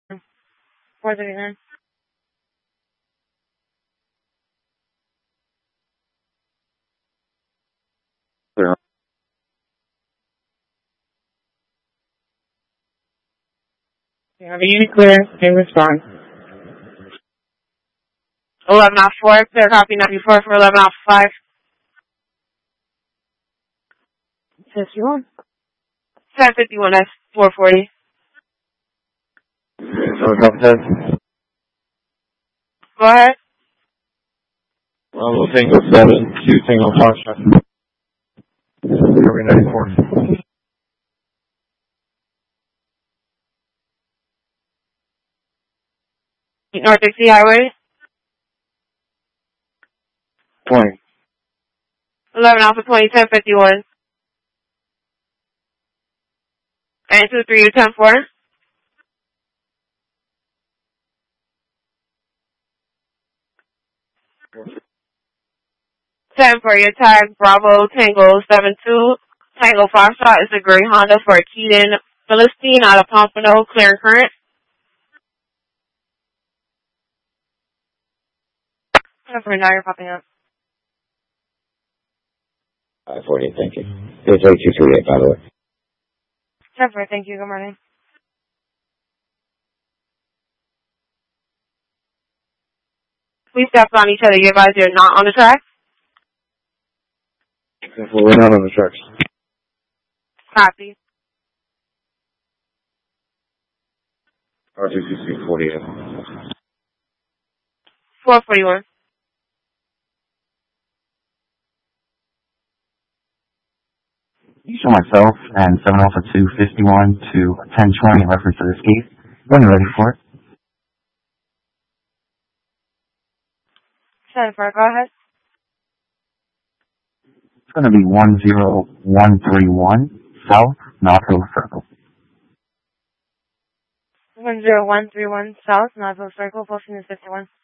439. Clear. You have a unit clear. In response. 11 off 4. Clear copy 94 for 11 off 5. 51. 751. That's 440. Go ahead. Tango 7, 2 Tango Foxtrot. Copy 94. North Dixie Highway. 20. 11 off of 20, 1051. And 23 to 10-4. 10 for your tag, Bravo, Tango 72. Tango Foxtrot is a gray Honda for Keaton Philistine out of Pompano, clear and current. 10 for now, you're popping up. 540, thank you. It's 8238, by the way. 10 for, thank you, good morning. We stepped on each other, you advise you're not on the track? Well, we're not on the tracks. Copy. R2C 48. 441. You show myself and 7 Alpha 251 to 1020 in reference to this case. When you're ready for it. 10 for, go ahead. It's going to be 10131 South Knoxville Circle. 10131 South Knoxville Circle, posting is 51.